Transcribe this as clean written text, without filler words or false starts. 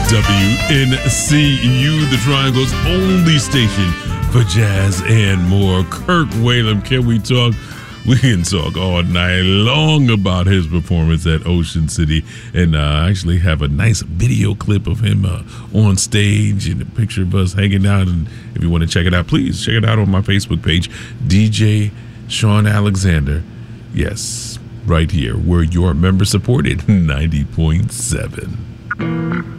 WNCU, the Triangle's only station for jazz and more. Kirk Whalum, can we talk? We can talk all night long about his performance at Ocean City, and actually have a nice video clip of him on stage and a picture of us hanging out. And if you want to check it out, please check it out on my Facebook page, DJ Sean Alexander. Yes, right here, where you're member supported, 90.7.